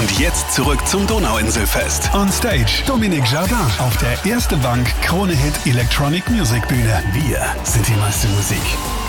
Und jetzt zurück zum Donauinselfest. On Stage Dominique Jardin auf der Erste Bank Krone Hit Electronic Music Bühne. Wir sind die meiste Musik.